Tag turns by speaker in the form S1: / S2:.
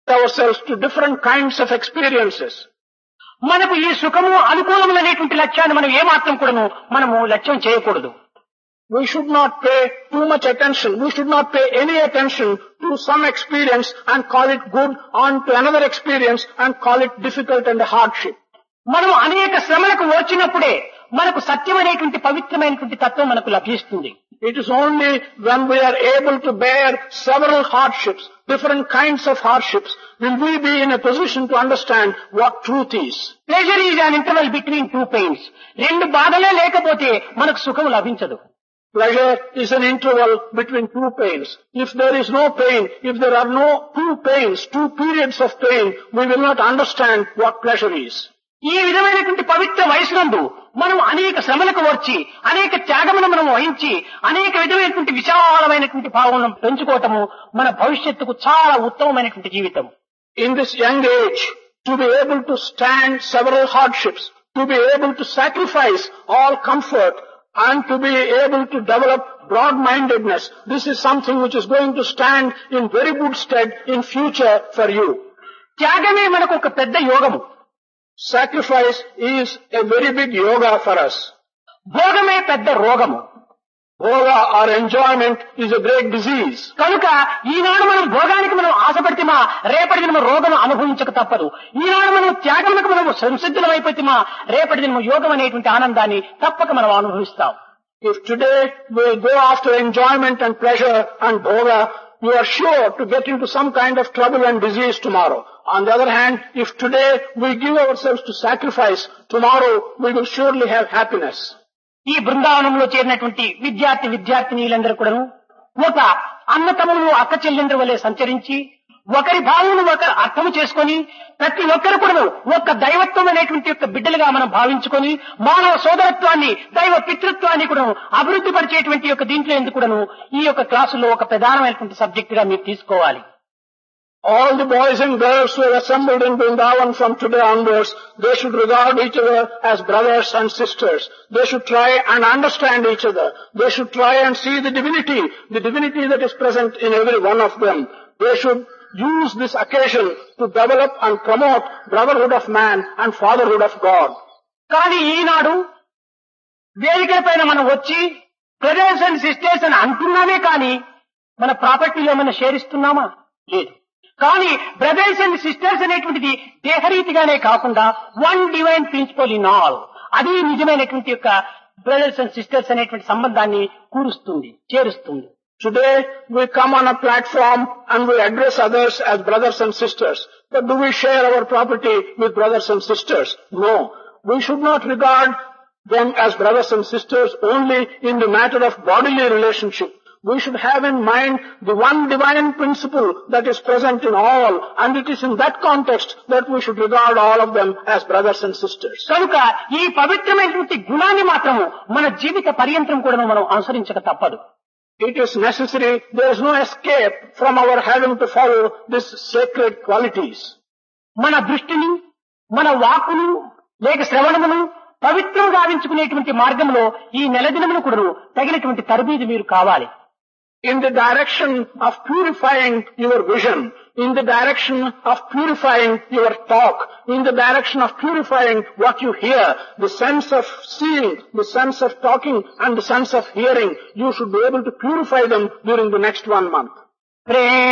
S1: ourselves to different kinds of experiences.
S2: మనకు ఈ సుఖము అనుకూలములనేటువంటి లక్ష్యాన్ని మనం ఏమాత్రం కూడాను మనము లక్ష్యం చేయకూడదు.
S1: We should not pay too much attention. We should not pay any attention to some experience and call it good, on to another experience and call it difficult and a hardship.
S2: మనం అనేక శ్రమలకు వచ్చినప్పుడే మనకు సత్యమైనటువంటి పవిత్రమైనటువంటి తత్వం మనకు లభిస్తుంది.
S1: It is only when we are able to bear several hardships, different kinds of hardships, will we be in a position to understand what truth is.
S2: Pleasure is an interval between two pains. రెండు బాధలే లేకపోతే మనకు సుఖం లభించదు.
S1: Pleasure is an interval between two pains. If there is no pain, if there are no two pains, two periods of pain, we will not understand what pleasure is.
S2: ఈ విధమైనటువంటి పవిత్ర వయసునందు మనం అనేక శ్రమలకు వచ్చి అనేక త్యాగమును మనం వహించి అనేక విధమైనటువంటి విశాలమైనటువంటి భావనను పెంచుకోవటము మన భవిష్యత్తుకు చాలా ఉత్తమమైనటువంటి జీవితం.
S1: In this young age, to be able to stand several hardships, to be able to sacrifice all comfort, and to be able to develop broad-mindedness, this is something which is going to stand in very good stead in future for you.
S2: త్యాగమే మనకు ఒక పెద్ద యోగము.
S1: Sacrifice is a very big yoga for us.
S2: భోగమే పెద్ద రోగము.
S1: Bhoga or enjoyment is a great disease.
S2: కనుక ఈనాడు మనం భోగానికి మనం ఆశపడితేమా రేపటి దినము రోగం అనుభవించక తప్పదు. ఈనాడు మనం త్యాగములకు మనం సంసిద్ధులం అయిపోతేమా రేపటి దినము యోగం అనేటువంటి ఆనందాన్ని తప్పక మనం అనుభవిస్తాం.
S1: If today we go after enjoyment and pleasure and bhoga, you are sure to get into some kind of trouble and disease tomorrow. On the other hand, if today we give ourselves to sacrifice, tomorrow we will surely have happiness.
S2: ఈ బృందావనంలో చేరినటువంటి విద్యార్థినీలందరూ కూడాను ఒక అన్నతమ్ములు అక్క చెల్లెండ్రు వలె సంచరించి ఒకరి భావమును ఒకరు అర్థం చేసుకొని ప్రతి ఒక్కరు కూడా ఒక దైవత్వం అనేటువంటి యొక్క బిడ్డలుగా మనం భావించుకొని మానవ సోదరత్వాన్ని దైవ పితృత్వాన్ని కూడా అభివృద్ధి పరిచేటువంటి యొక్క దీంట్లో ఎందుకు కూడాను ఈ యొక్క క్లాసులో ఒక ప్రధానమైనటువంటి సబ్జెక్ట్ గా మీరు తీసుకోవాలి.
S1: All the boys and girls who are assembled in Vrindavan from today onwards, they should regard each other as brothers and sisters. They should try and understand each other. They should try and see the divinity that is present in every one of them. They should use this occasion to develop and promote brotherhood of man and fatherhood of God.
S2: కానీ ఈనాడు వేదికల పైన మనం వచ్చి brothers and sisters అని అంటున్నామే కానీ మన ప్రాపర్టీలో మనం share ఇస్తున్నామా? లేదు. కానీ బ్రదర్స్ అండ్ సిస్టర్స్ అనేటువంటిది దేహరీతిగానే కాకుండా one divine principal in all, అది నిజమైనటువంటి యొక్క బ్రదర్స్ అండ్ సిస్టర్స్ అనేటువంటి సంబంధాన్ని కూరుస్తుంది, చేరుస్తుంది.
S1: Today we come on a platform and we address others as brothers and sisters. But do we share our property with brothers and sisters? No. We should not regard them as brothers and sisters only in the matter of bodily relationship. We should have in mind the one divine principle that is present in all, and it is in that context that we should regard all of them as brothers and sisters.
S2: కనుక ఈ పవిత్రమైనటువంటి గుణాన్ని మాత్రము మన జీవిత పర్యంతం కూడా మనం అనుసరించక తప్పదు.
S1: It is necessary, there is no escape from our having to follow these sacred qualities.
S2: మన దృష్టిని మన వాక్కును లేక శ్రవణమును పవిత్రం గావించుకునేటువంటి మార్గంలో ఈ నెలదినమును కూడా తగినటువంటి తరబీదు మీరు కావాలి.
S1: In the direction of purifying your vision, in the direction of purifying your talk, in the direction of purifying what you hear, the sense of seeing, the sense of talking and the sense of hearing, you should be able to purify them during the next 1 month.